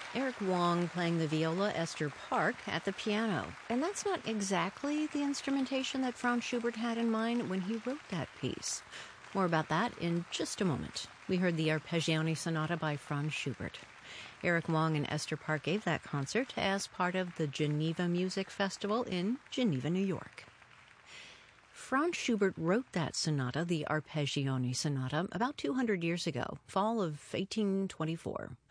Eric Wong playing the viola, Esther Park at the piano. And that's not exactly the instrumentation that Franz Schubert had in mind when he wrote that piece. More about that in just a moment. We heard the Arpeggione Sonata by Franz Schubert. Eric Wong and Esther Park gave that concert as part of the Geneva Music Festival in Geneva, New York. Franz Schubert wrote that sonata, the Arpeggione Sonata, about 200 years ago, fall of 1824.